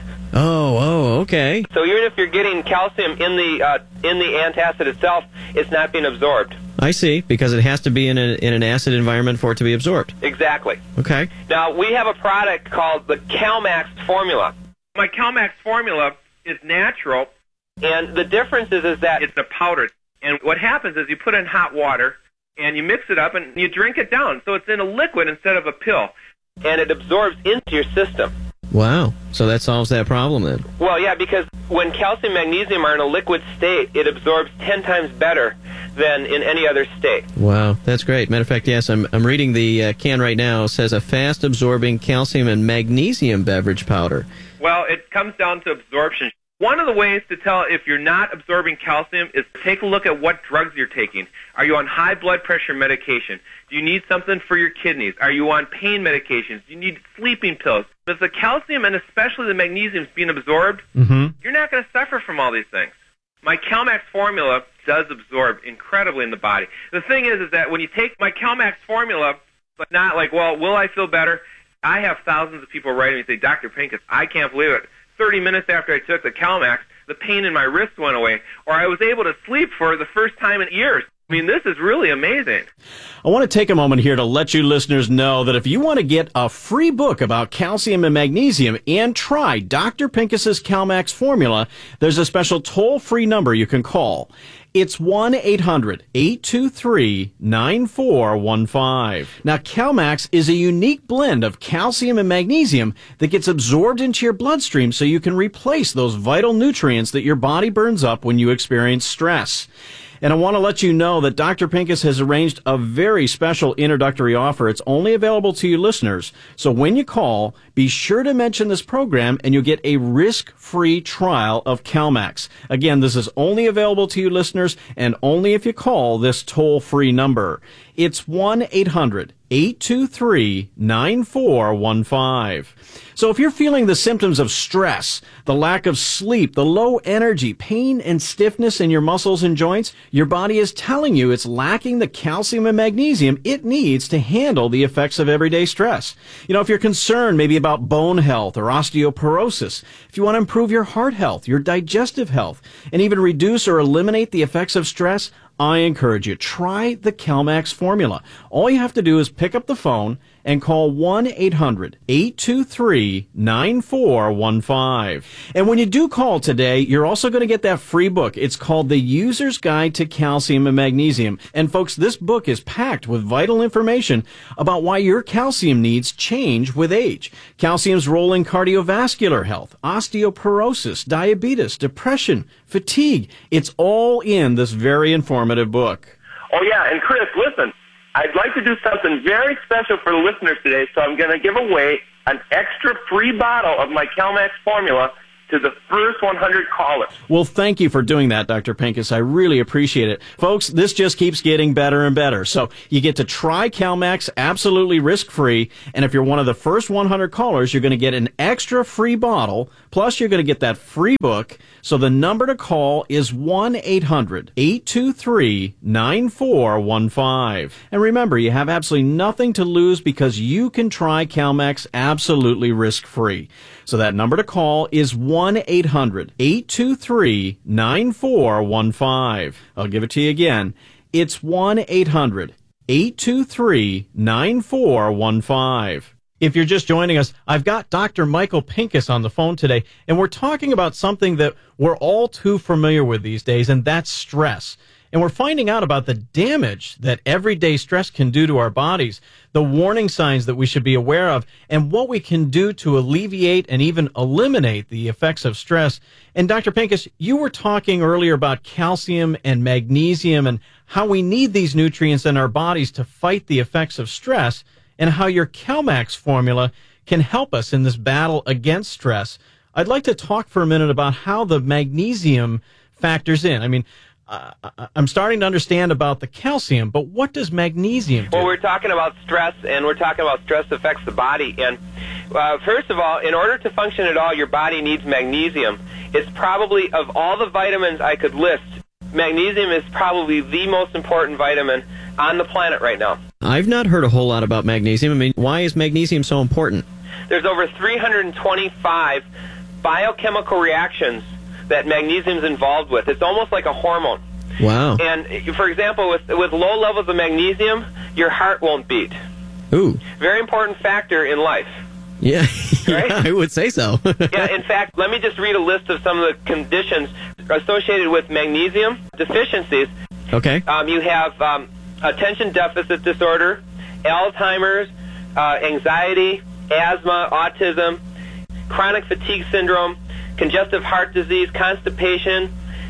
Oh, okay. So even if you're getting calcium in the antacid itself, it's not being absorbed. I see, because it has to be in an acid environment for it to be absorbed. Exactly. Okay. Now, we have a product called the CalMax formula. My CalMax formula is natural, and the difference is that it's a powder. And what happens is you put it in hot water, and you mix it up, and you drink it down. So it's in a liquid instead of a pill, and it absorbs into your system. Wow. So that solves that problem then. Well, yeah, because when calcium and magnesium are in a liquid state, it absorbs 10 times better than in any other state. Wow, that's great. Matter of fact, yes, I'm reading the can right now. It says a fast-absorbing calcium and magnesium beverage powder. Well, it comes down to absorption. One of the ways to tell if you're not absorbing calcium is take a look at what drugs you're taking. Are you on high blood pressure medication? Do you need something for your kidneys? Are you on pain medications? Do you need sleeping pills? If the calcium and especially the magnesium is being absorbed, you're not going to suffer from all these things. My CalMax formula does absorb incredibly in the body. The thing is that when you take my CalMax formula, but not like, well, will I feel better? I have thousands of people writing me and say, Dr. Pincus, I can't believe it. 30 minutes after I took the CalMax, the pain in my wrist went away, or I was able to sleep for the first time in years. I mean, this is really amazing. I want to take a moment here to let you listeners know that if you want to get a free book about calcium and magnesium and try Dr. Pincus's CalMax formula, there's a special toll-free number you can call. It's 1-800-823-9415. Now, CalMax is a unique blend of calcium and magnesium that gets absorbed into your bloodstream so you can replace those vital nutrients that your body burns up when you experience stress. And I want to let you know that Dr. Pincus has arranged a very special introductory offer. It's only available to you listeners. So when you call, be sure to mention this program and you'll get a risk-free trial of CalMax. Again, this is only available to you listeners and only if you call this toll-free number. It's 1-800-823-9415. So if you're feeling the symptoms of stress, the lack of sleep, the low energy, pain and stiffness in your muscles and joints, your body is telling you it's lacking the calcium and magnesium it needs to handle the effects of everyday stress. If you're concerned maybe about bone health or osteoporosis, if you want to improve your heart health, your digestive health, and even reduce or eliminate the effects of stress, I encourage you, try the CalMax formula. All you have to do is pick up the phone and call 1-800-823-9415. And when you do call today, you're also going to get that free book. It's called The User's Guide to Calcium and Magnesium. And folks, this book is packed with vital information about why your calcium needs change with age. Calcium's role in cardiovascular health, osteoporosis, diabetes, depression, fatigue. It's all in this very informative book. Oh, yeah, and Chris, listen, I'd like to do something very special for the listeners today, so I'm going to give away an extra free bottle of my CalMax formula to the first 100 callers. Well, thank you for doing that, Dr. Pincus. I really appreciate it. Folks, this just keeps getting better and better. So you get to try CalMax absolutely risk-free, and if you're one of the first 100 callers, you're going to get an extra free bottle, plus you're going to get that free book. So the number to call is 1-800-823-9415. And remember, you have absolutely nothing to lose because you can try CalMax absolutely risk-free. So that number to call is 1-800-823-9415. I'll give it to you again. It's 1-800-823-9415. If you're just joining us, I've got Dr. Michael Pincus on the phone today, and we're talking about something that we're all too familiar with these days, and that's stress. And we're finding out about the damage that everyday stress can do to our bodies, the warning signs that we should be aware of, and what we can do to alleviate and even eliminate the effects of stress. And Dr. Pincus, you were talking earlier about calcium and magnesium and how we need these nutrients in our bodies to fight the effects of stress, and how your CalMax formula can help us in this battle against stress. I'd like to talk for a minute about how the magnesium factors in. I mean, I'm starting to understand about the calcium, but what does magnesium do? Well, we're talking about stress, and we're talking about stress affects the body. And first of all, in order to function at all, your body needs magnesium. It's probably, of all the vitamins I could list, magnesium is probably the most important vitamin on the planet right now. I've not heard a whole lot about magnesium. I mean, why is magnesium so important? There's over 325 biochemical reactions that magnesium is involved with. It's almost like a hormone. Wow. And, for example, with low levels of magnesium, your heart won't beat. Ooh. Very important factor in life. Yeah, right? Yeah, I would say so. Yeah, in fact, let me just read a list of some of the conditions associated with magnesium deficiencies. Okay. You have attention deficit disorder, Alzheimer's, anxiety, asthma, autism, chronic fatigue syndrome, congestive heart disease, constipation,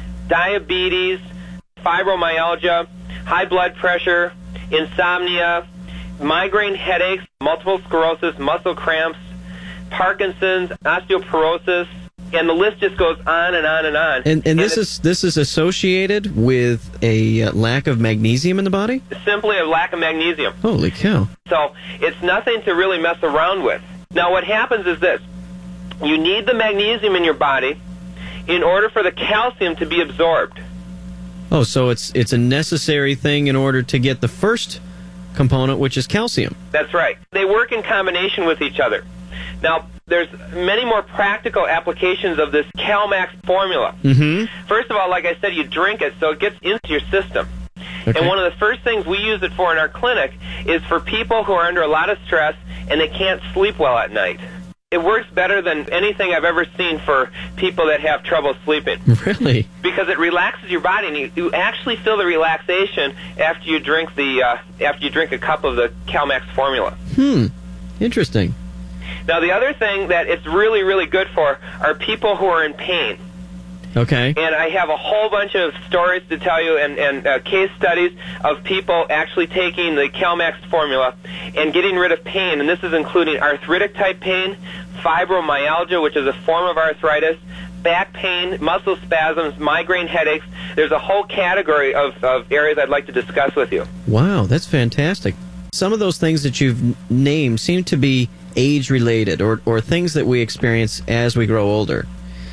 diabetes, fibromyalgia, high blood pressure, insomnia, migraine headaches, multiple sclerosis, muscle cramps, Parkinson's, osteoporosis, and the list just goes on and on and on. And this is associated with a lack of magnesium in the body? Simply a lack of magnesium. Holy cow. So it's nothing to really mess around with. Now what happens is this. You need the magnesium in your body in order for the calcium to be absorbed. Oh, so it's a necessary thing in order to get the first component, which is calcium. That's right. They work in combination with each other. Now, there's many more practical applications of this CalMax formula. Mm-hmm. First of all, like I said, you drink it so it gets into your system. Okay. And one of the first things we use it for in our clinic is for people who are under a lot of stress and they can't sleep well at night. It works better than anything I've ever seen for people that have trouble sleeping. Really? Because it relaxes your body, and you actually feel the relaxation after you drink a cup of the CalMax formula. Interesting. Now, the other thing that it's really, really good for are people who are in pain. Okay. And I have a whole bunch of stories to tell you and case studies of people actually taking the CalMax formula and getting rid of pain. And this is including arthritic type pain, fibromyalgia, which is a form of arthritis, back pain, muscle spasms, migraine headaches. There's a whole category of areas I'd like to discuss with you. Wow, that's fantastic. Some of those things that you've named seem to be age-related or things that we experience as we grow older.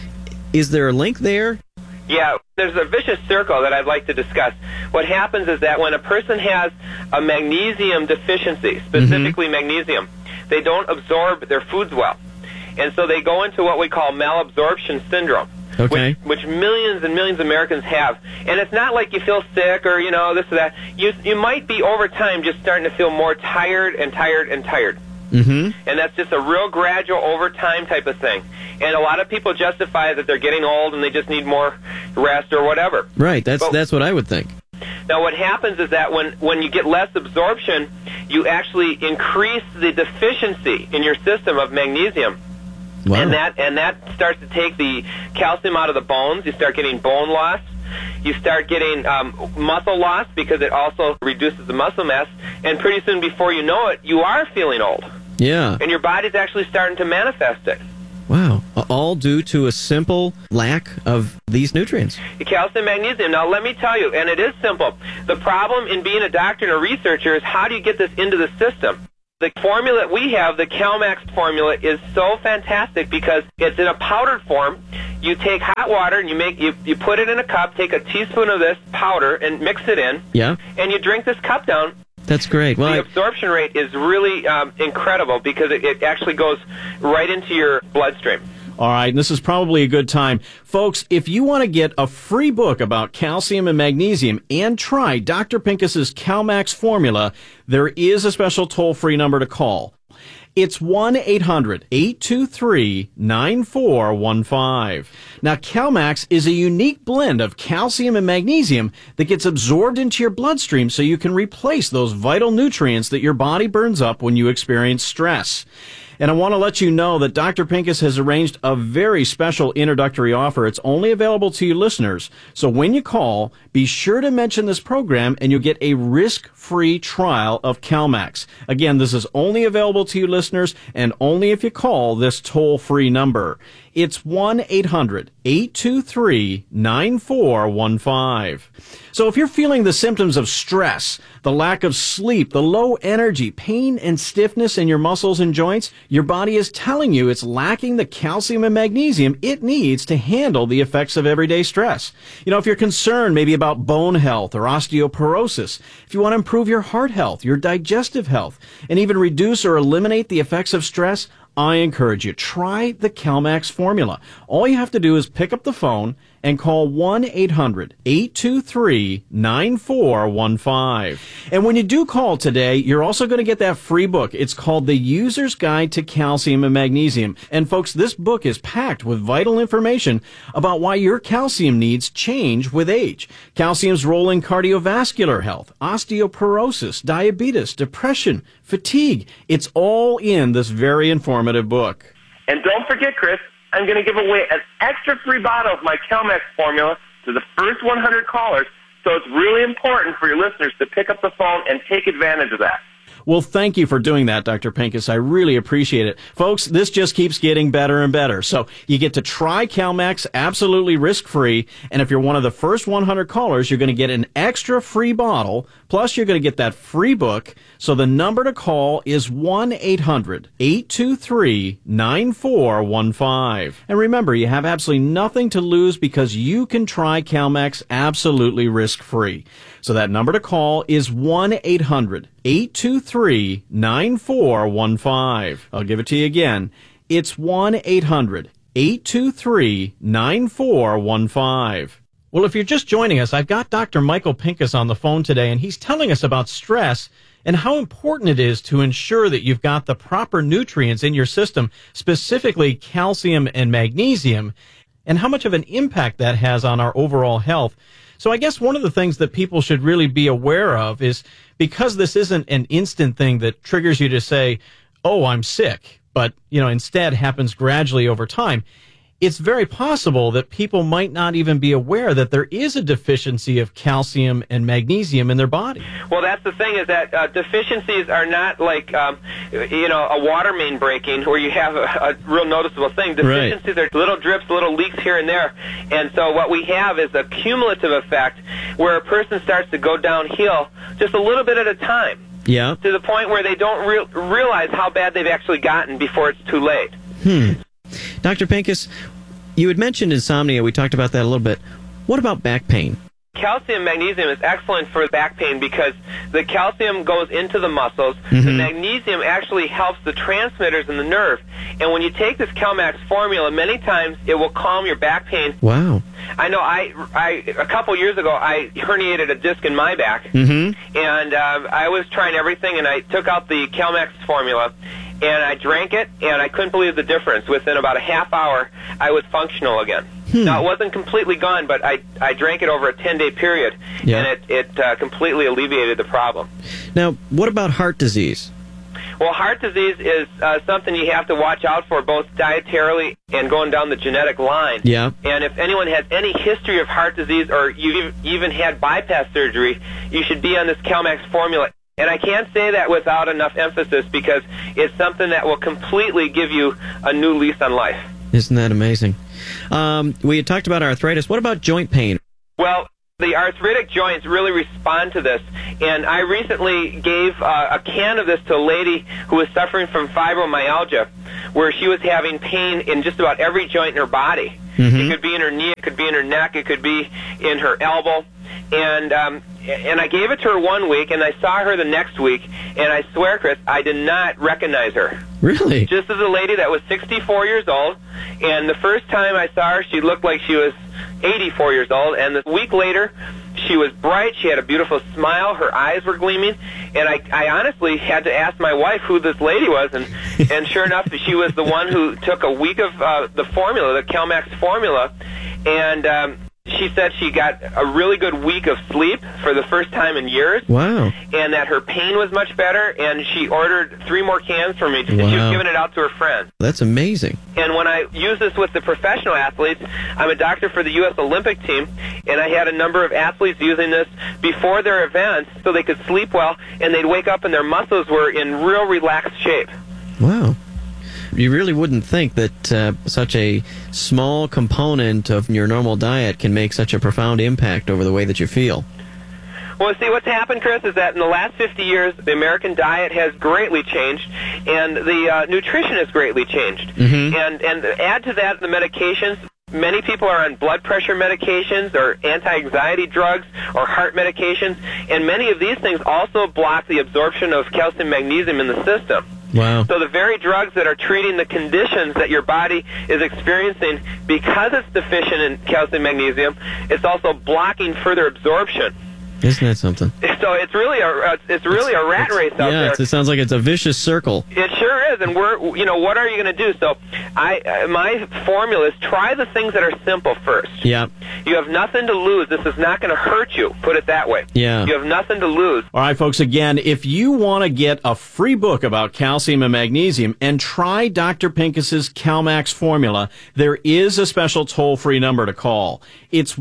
Is there a link there? Yeah, there's a vicious circle that I'd like to discuss. What happens is that when a person has a magnesium deficiency, specifically magnesium, they don't absorb their foods well. And so they go into what we call malabsorption syndrome, which millions and millions of Americans have. And it's not like you feel sick or, this or that. You might be over time just starting to feel more tired and tired and tired. Mm-hmm. And that's just a real gradual over time type of thing. And a lot of people justify that they're getting old and they just need more rest or whatever. Right, that's what I would think. Now what happens is that when you get less absorption, you actually increase the deficiency in your system of magnesium. Wow. And that starts to take the calcium out of the bones. You start getting bone loss. You start getting muscle loss because it also reduces the muscle mass, and pretty soon before you know it, you are feeling old. Yeah. And your body's actually starting to manifest it. Wow. All due to a simple lack of these nutrients. Calcium, magnesium. Now, let me tell you, and it is simple. The problem in being a doctor and a researcher is how do you get this into the system? The formula that we have, the CalMax formula, is so fantastic because it's in a powdered form. You take hot water and you put it in a cup, take a teaspoon of this powder and mix it in. Yeah. And you drink this cup down. That's great. Well, the absorption rate is really incredible because it actually goes right into your bloodstream. All right, and this is probably a good time. Folks, if you want to get a free book about calcium and magnesium and try Dr. Pincus's CalMax formula, there is a special toll-free number to call. It's 1-800-823-9415. Now, CalMax is a unique blend of calcium and magnesium that gets absorbed into your bloodstream so you can replace those vital nutrients that your body burns up when you experience stress. And I want to let you know that Dr. Pincus has arranged a very special introductory offer. It's only available to you listeners. So when you call, be sure to mention this program and you'll get a risk-free trial of CalMax. Again, this is only available to you listeners and only if you call this toll-free number. It's 1-800-823-9415. So if you're feeling the symptoms of stress, the lack of sleep, the low energy, pain and stiffness in your muscles and joints, your body is telling you it's lacking the calcium and magnesium it needs to handle the effects of everyday stress. You know, if you're concerned maybe about bone health or osteoporosis, if you want to improve your heart health, your digestive health, and even reduce or eliminate the effects of stress, I encourage you, try the CalMax formula. All you have to do is pick up the phone and call 1-800-823-9415. And when you do call today, you're also going to get that free book. It's called The User's Guide to Calcium and Magnesium. And folks, this book is packed with vital information about why your calcium needs change with age. Calcium's role in cardiovascular health, osteoporosis, diabetes, depression, fatigue. It's all in this very informative book. And don't forget, Chris, I'm going to give away an extra free bottle of my CalMax formula to the first 100 callers, so it's really important for your listeners to pick up the phone and take advantage of that. Well, thank you for doing that, Dr. Pincus. I really appreciate it. Folks, this just keeps getting better and better. So you get to try CalMax absolutely risk-free, and if you're one of the first 100 callers, you're going to get an extra free bottle, plus you're going to get that free book. So the number to call is 1-800-823-9415. And remember, you have absolutely nothing to lose because you can try CalMax absolutely risk-free. So that number to call is 1-800-823-9415. I'll give it to you again. It's 1-800-823-9415. Well, if you're just joining us, I've got Dr. Michael Pincus on the phone today, and he's telling us about stress and how important it is to ensure that you've got the proper nutrients in your system, specifically calcium and magnesium, and how much of an impact that has on our overall health. So I guess one of the things that people should really be aware of is because this isn't an instant thing that triggers you to say, oh, I'm sick, but, instead happens gradually over time. It's very possible that people might not even be aware that there is a deficiency of calcium and magnesium in their body. Well, that's the thing is that deficiencies are not like, a water main breaking where you have a real noticeable thing. Deficiencies are little drips, little leaks here and there. And so what we have is a cumulative effect where a person starts to go downhill just a little bit at a time. Yeah. To the point where they don't realize how bad they've actually gotten before it's too late. Dr. Pincus, you had mentioned insomnia. We talked about that a little bit. What about back pain? Calcium magnesium is excellent for back pain because the calcium goes into the muscles. The magnesium actually helps the transmitters in the nerve. And when you take this CalMax formula, many times it will calm your back pain. Wow. I know a couple years ago, I herniated a disc in my back. And I was trying everything, and I took out the CalMax formula. And I drank it, and I couldn't believe the difference. Within about a half hour, I was functional again. Now, it wasn't completely gone, but I drank it over a 10-day period, and it completely alleviated the problem. Now, what about heart disease? Well, heart disease is something you have to watch out for, both dietarily and going down the genetic line. Yeah. And if anyone has any history of heart disease or you've even had bypass surgery, you should be on this CalMax formula. And I can't say that without enough emphasis because it's something that will completely give you a new lease on life. Isn't that amazing? We had talked about arthritis. What about joint pain? Well, the arthritic joints really respond to this. And I recently gave a can of this to a lady who was suffering from fibromyalgia, where she was having pain in just about every joint in her body. Mm-hmm. It could be in her knee, it could be in her neck, it could be in her elbow. And I gave it to her 1 week, and I saw her the next week, and I swear, Chris, I did not recognize her. Really? Just as a lady that was 64 years old, and the first time I saw her, she looked like she was 84 years old, and a week later, she was bright, she had a beautiful smile, her eyes were gleaming, and I honestly had to ask my wife who this lady was, and sure enough, she was the one who took a week of the formula, the CalMax formula, and she said she got a really good week of sleep for the first time in years. Wow. And that her pain was much better, and she ordered 3 more cans for me. Wow. She was giving it out to her friends. That's amazing. And when I use this with the professional athletes, I'm a doctor for the U.S. Olympic team, and I had a number of athletes using this before their events so they could sleep well, and they'd wake up and their muscles were in real relaxed shape. Wow. You really wouldn't think that such a small component of your normal diet can make such a profound impact over the way that you feel. Well, see, what's happened, Chris, is that in the last 50 years, the American diet has greatly changed, and the nutrition has greatly changed. Mm-hmm. And add to that the medications. Many people are on blood pressure medications or anti-anxiety drugs or heart medications, and many of these things also block the absorption of calcium magnesium in the system. Wow. So the very drugs that are treating the conditions that your body is experiencing because it's deficient in calcium magnesium, it's also blocking further absorption. Isn't that something? So it's really a rat race out there. Yeah, it sounds like it's a vicious circle. It sure is, and what are you going to do? So my formula is try the things that are simple first. Yeah. You have nothing to lose. This is not going to hurt you, put it that way. Yeah. You have nothing to lose. All right, folks, again, if you want to get a free book about calcium and magnesium and try Dr. Pincus's CalMax formula, there is a special toll-free number to call. It's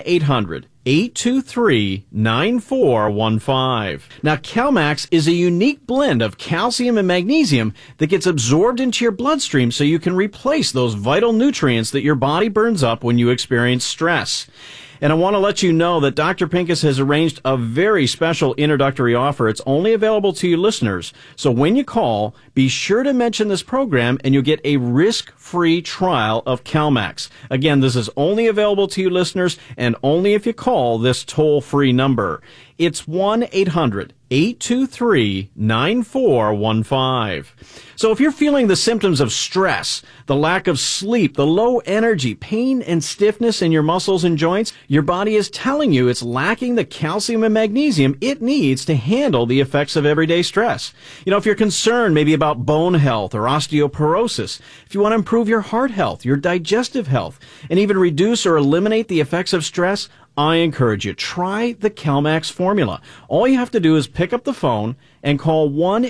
1-800-823-9415. Now, CalMax is a unique blend of calcium and magnesium that gets absorbed into your bloodstream so you can replace those vital nutrients that your body burns up when you experience stress. And I want to let you know that Dr. Pincus has arranged a very special introductory offer. It's only available to you listeners. So when you call, be sure to mention this program and you'll get a risk-free trial of CalMax. Again, this is only available to you listeners and only if you call this toll-free number. It's 1-800-823-9415. So if you're feeling the symptoms of stress, the lack of sleep, the low energy, pain and stiffness in your muscles and joints, your body is telling you it's lacking the calcium and magnesium it needs to handle the effects of everyday stress. You know, if you're concerned maybe about bone health or osteoporosis, if you want to improve your heart health, your digestive health, and even reduce or eliminate the effects of stress, I encourage you, try the CalMax formula. All you have to do is pick up the phone and call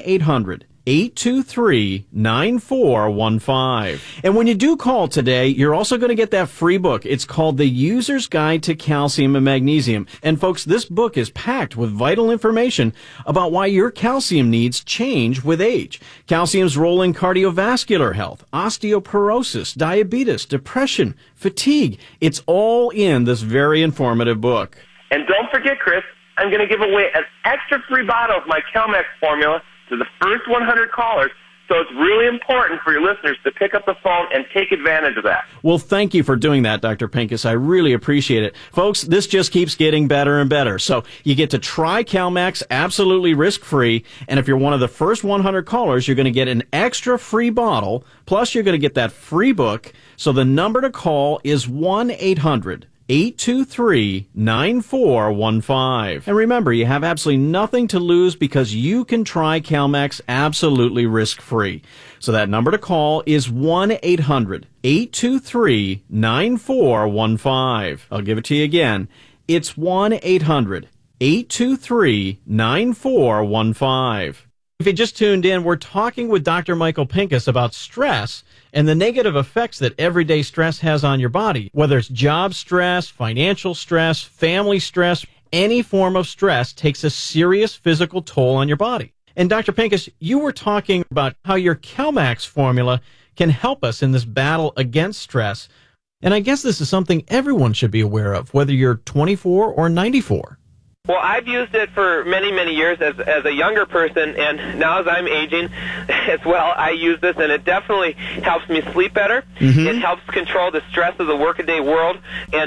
1-800-823-9415. And when you do call today, you're also going to get that free book. It's called The User's Guide to Calcium and Magnesium. And folks, this book is packed with vital information about why your calcium needs change with age. Calcium's role in cardiovascular health, osteoporosis, diabetes, depression, fatigue. It's all in this very informative book. And don't forget, Chris, I'm going to give away an extra free bottle of my CalMax formula to the first 100 callers. So it's really important for your listeners to pick up the phone and take advantage of that. Well, thank you for doing that, Dr. Pincus. I really appreciate it. Folks, this just keeps getting better and better. So you get to try CalMax absolutely risk-free. And if you're one of the first 100 callers, you're going to get an extra free bottle. Plus, you're going to get that free book. So the number to call is 1-800-823-9415. And remember, you have absolutely nothing to lose because you can try CalMax absolutely risk-free. So that number to call is 1-800-823-9415. I'll give it to you again. It's 1-800-823-9415. If you just tuned in, we're talking with Dr. Michael Pinkus about stress and the negative effects that everyday stress has on your body, whether it's job stress, financial stress, family stress. Any form of stress takes a serious physical toll on your body. And Dr. Pinkus, you were talking about how your CalMax formula can help us in this battle against stress. And I guess this is something everyone should be aware of, whether you're 24 or 94. Well, I've used it for many, many years as a younger person, and now as I'm aging as well, I use this, and it definitely helps me sleep better. Mm-hmm. It helps control the stress of the workaday world, and